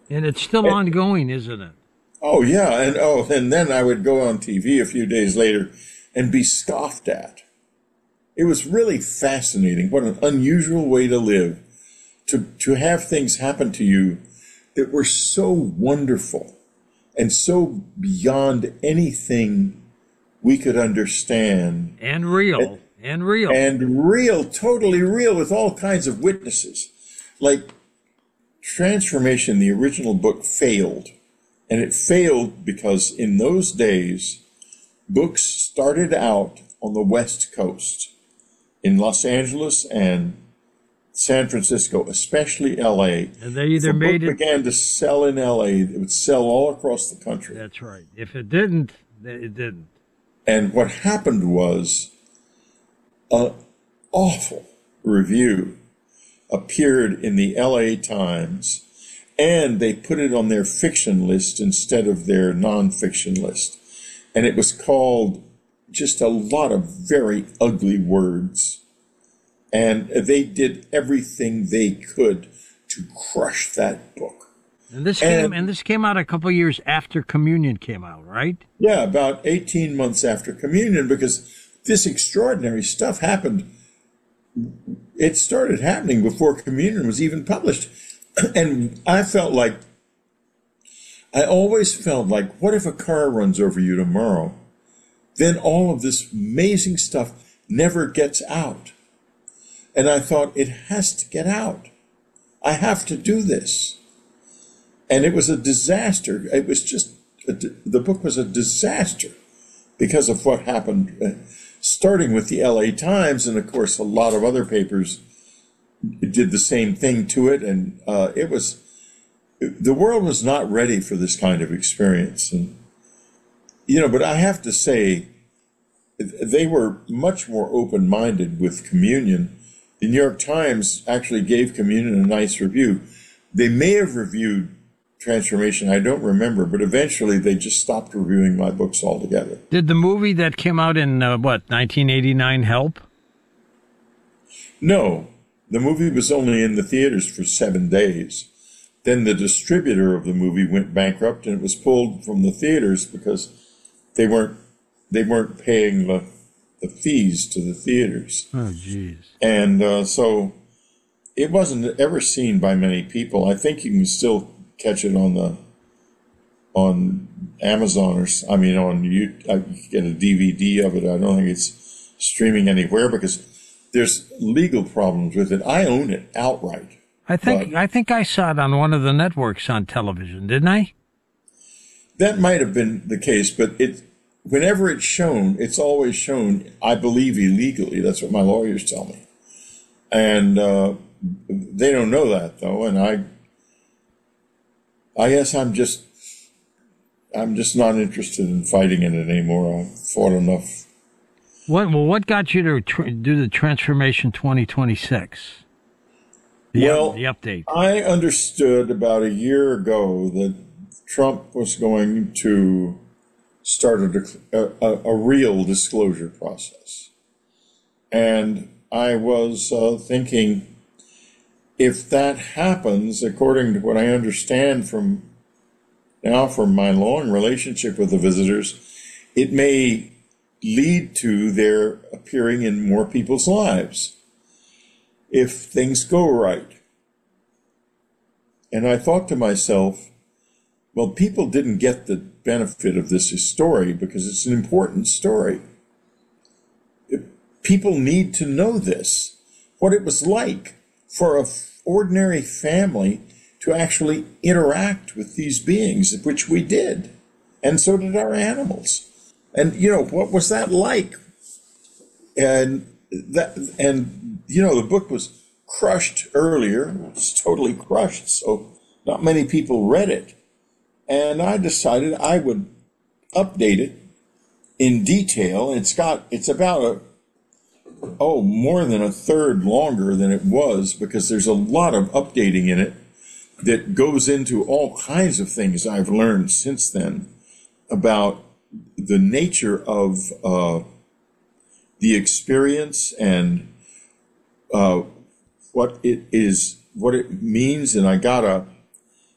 And it's still ongoing, isn't it? Oh yeah, and then I would go on TV a few days later and be scoffed at. It was really fascinating. What an unusual way to live, to have things happen to you that were so wonderful and so beyond anything we could understand. And real. And real. And real, totally real, with all kinds of witnesses. Like Transformation, the original book, failed. And it failed because in those days, books started out on the West Coast, in Los Angeles and San Francisco, especially L.A. And they either made it... began to sell in L.A., it would sell all across the country. That's right. If it didn't, it didn't. And what happened was an awful review appeared in the L.A. Times, and they put it on their fiction list instead of their nonfiction list. And it was called just a lot of very ugly words. And they did everything they could to crush that book. And this came out a couple of years after Communion came out, right? Yeah, about 18 months after Communion, because this extraordinary stuff happened. It started happening before Communion was even published. And I always felt like, what if a car runs over you tomorrow? Then all of this amazing stuff never gets out. And I thought, it has to get out. I have to do this. And it was a disaster. It was just, the book was a disaster because of what happened, starting with the LA Times. And of course, a lot of other papers did the same thing to it. And the world was not ready for this kind of experience. And, but I have to say, they were much more open-minded with Communion. The New York Times actually gave Communion a nice review. They may have reviewed Transformation, I don't remember, but eventually they just stopped reviewing my books altogether. Did the movie that came out in, 1989 help? No. The movie was only in the theaters for 7 days. Then the distributor of the movie went bankrupt, and it was pulled from the theaters because they weren't paying the fees to the theaters. Oh, jeez. And so it wasn't ever seen by many people. I think you can still catch it on Amazon on you get a DVD of it. I don't think it's streaming anywhere because there's legal problems with it. I own it outright. I think I saw it on one of the networks on television, didn't I? That might have been the case, but whenever it's shown, it's always shown, I believe, illegally. That's what my lawyers tell me. And they don't know that, though, and I guess I'm just not interested in fighting in it anymore. I've fought enough. What got you to do the Transformation 2026? The update. I understood about a year ago that Trump was going to start a real disclosure process. And I was thinking, if that happens, according to what I understand from my long relationship with the visitors, it may lead to their appearing in more people's lives if things go right. And I thought to myself, well, people didn't get the benefit of this story because it's an important story. People need to know this, what it was like for an ordinary family to actually interact with these beings, which we did. And so did our animals. And, what was that like? And the book was crushed earlier. It was totally crushed, so not many people read it. And I decided I would update it in detail. It's about more than a third longer than it was because there's a lot of updating in it that goes into all kinds of things I've learned since then about the nature of the experience and what it means. And I got